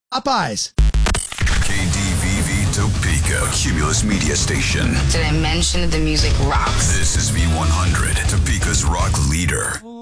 Popeyes. KDVV Topeka, a Cumulus media station. Did I mention the music rocks? This is V100, Topeka's rock leader.